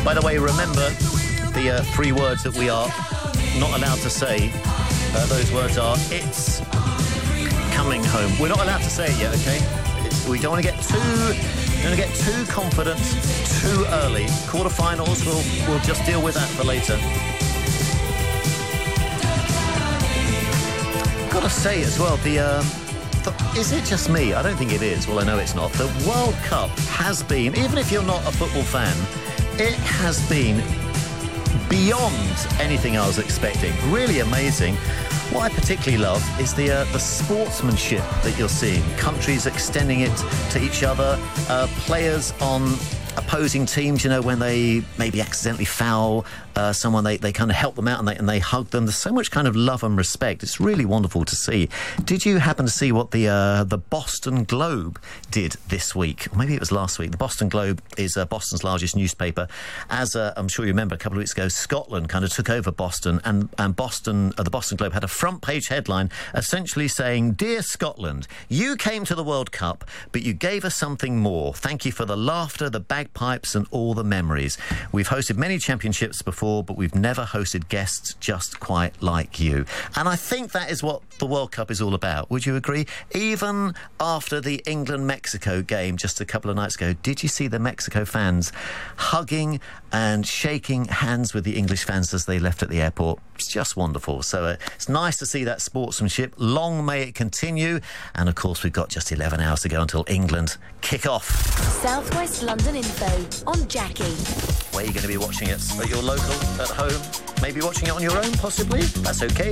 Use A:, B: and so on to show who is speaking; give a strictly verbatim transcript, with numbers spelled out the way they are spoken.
A: By the way, remember the uh, three words that we are not allowed to say. Uh, those words are, it's coming home. We're not allowed to say it yet, okay? It's, we don't want to get too, don't want to get too confident too early. Quarterfinals, we'll we'll just deal with that for later. Got to say as well, the. Um, Is it just me? I don't think it is. Well, I know it's not. The World Cup has been, even if you're not a football fan, it has been beyond anything I was expecting. Really amazing. What I particularly love is the uh, the sportsmanship that you're seeing. Countries extending it to each other. Uh, players on opposing teams, you know, when they maybe accidentally foul uh, someone, they, they kind of help them out and they, and they hug them. There's so much kind of love and respect. It's really wonderful to see. Did you happen to see what the uh, the Boston Globe did this week? Or maybe it was last week. The Boston Globe is uh, Boston's largest newspaper. As uh, I'm sure you remember, a couple of weeks ago, Scotland kind of took over Boston, and, and Boston, uh, the Boston Globe had a front page headline essentially saying, "Dear Scotland, you came to the World Cup, but you gave us something more. Thank you for the laughter, the bagpipes and all the memories. We've hosted many championships before, but we've never hosted guests just quite like you." And I think that is what the World Cup is all about. Would you agree? Even after the England-Mexico game just a couple of nights ago, did you see the Mexico fans hugging and shaking hands with the English fans as they left at the airport? It's just wonderful. So uh, it's nice to see that sportsmanship. Long may it continue. And of course, we've got just eleven hours to go until England kick off.
B: Southwest London Info on Jackie.
A: Where are you going to be watching it? At your local, at home? Maybe watching it on your own, possibly? That's okay.